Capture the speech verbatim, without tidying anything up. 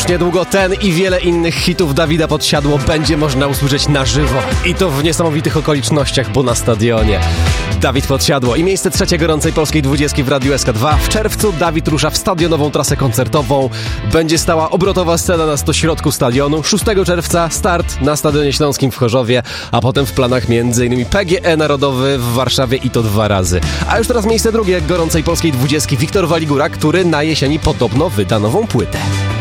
Już niedługo ten i wiele innych hitów Dawida Podsiadło będzie można usłyszeć na żywo. I to w niesamowitych okolicznościach, bo na stadionie. Dawid Podsiadło i miejsce trzecie gorącej polskiej dwudziestki w Radiu S K dwa. W czerwcu Dawid rusza w stadionową trasę koncertową. Będzie stała obrotowa scena na stośrodku stadionu. szóstego czerwca start na Stadionie Śląskim w Chorzowie, a potem w planach m.in. P G E Narodowy w Warszawie i to dwa razy. A już teraz miejsce drugie gorącej polskiej dwudziestki Wiktor Waligura, który na jesieni podobno wyda nową płytę.